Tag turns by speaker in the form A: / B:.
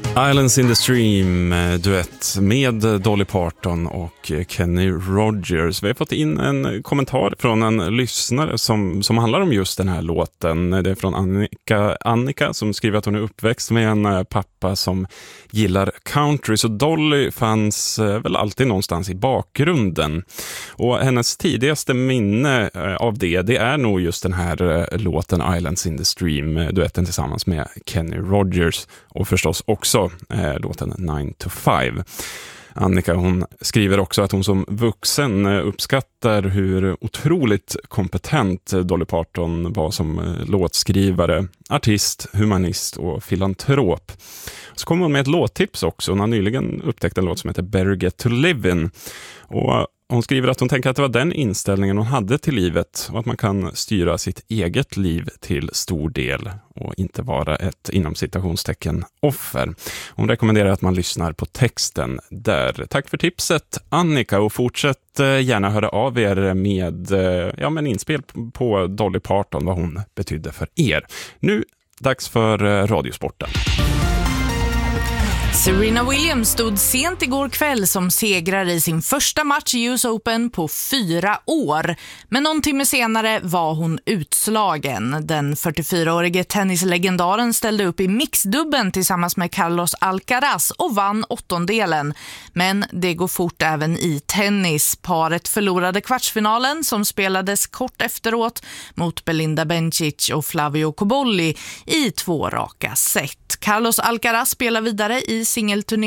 A: Islands in the Stream, duett med Dolly Parton och Kenny Rogers. Vi har fått in en kommentar från en lyssnare som handlar om just den här låten. Det är från Annika som skriver att hon är uppväxt med en pappa som gillar country. Så Dolly fanns väl alltid någonstans i bakgrunden. Och hennes tidigaste minne av det är nog just den här låten Islands in the Stream, duetten tillsammans med Kenny Rogers. Och förstås också låten 9 to 5. Annika, hon skriver också att hon som vuxen uppskattar hur otroligt kompetent Dolly Parton var som låtskrivare, artist, humanist och filantrop. Så kommer hon med ett låttips också. Hon har nyligen upptäckt en låt som heter Better Get to Live In. Och hon skriver att hon tänker att det var den inställningen hon hade till livet och att man kan styra sitt eget liv till stor del och inte vara ett inom citationstecken offer. Hon rekommenderar att man lyssnar på texten där. Tack för tipset Annika, och fortsätt gärna höra av er med inspel på Dolly Parton, vad hon betydde för er. Nu dags för Radiosporten.
B: Serena Williams stod sent igår kväll som segrare i sin första match i US Open på 4 år. Men någon timme senare var hon utslagen. Den 44-årige tennislegendaren ställde upp i mixdubben tillsammans med Carlos Alcaraz och vann 8:ondelen. Men det går fort även i tennis. Paret förlorade kvartsfinalen som spelades kort efteråt mot Belinda Bencic och Flavio Cobolli i 2 raka set. Carlos Alcaraz spelar vidare i singelturneringen